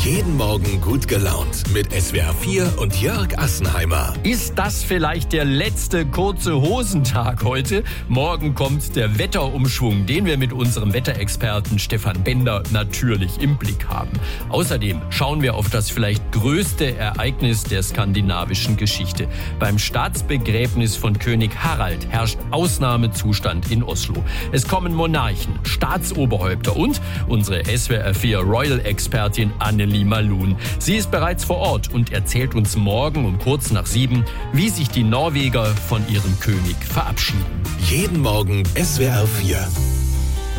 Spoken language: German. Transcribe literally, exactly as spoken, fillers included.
Jeden Morgen gut gelaunt mit S W R vier und Jörg Assenheimer. Ist das vielleicht der letzte kurze Hosentag heute? Morgen kommt der Wetterumschwung, den wir mit unserem Wetterexperten Stefan Bender natürlich im Blick haben. Außerdem schauen wir auf das vielleicht größte Ereignis der skandinavischen Geschichte. Beim Staatsbegräbnis von König Harald herrscht Ausnahmezustand in Oslo. Es kommen Monarchen, Staatsoberhäupter und unsere S W R vier Royal-Expertin Annelie Malun. Sie ist bereits vor Ort und erzählt uns morgen um kurz nach sieben, wie sich die Norweger von ihrem König verabschieden. Jeden Morgen S W R vier.